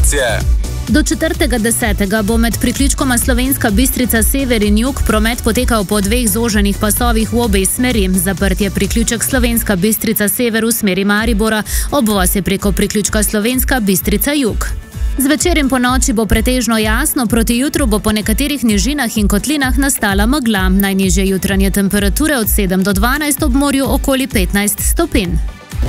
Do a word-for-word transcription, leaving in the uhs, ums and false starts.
informacije. Do četrtega desetega bo med priključkoma Slovenska Bistrica sever in jug promet potekal po dveh zoženih pasovih v obe smeri. Zaprt je priključek Slovenska Bistrica sever v smeri Maribora, obvoz je preko priključka Slovenska Bistrica jug. Zvečer in po noči bo pretežno jasno, proti jutru bo po nekaterih nižinah in kotlinah nastala megla. Najnižje jutranje temperature od sedem do dvanajst, ob morju okoli petnajst stopinj.